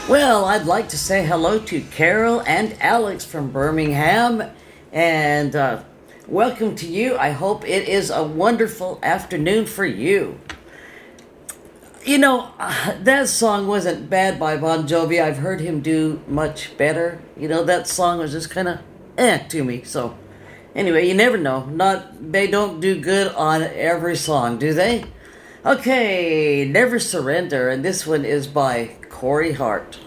Well, I'd like to say hello to Carol and Alex from Birmingham, and welcome to you. I hope it is a wonderful afternoon for you. That song wasn't bad by Bon Jovi. I've heard him do much better. That song was just kind of to me. So, anyway, you never know. They don't do good on every song, do they? Okay, Never Surrender, and this one is by Corey Hart.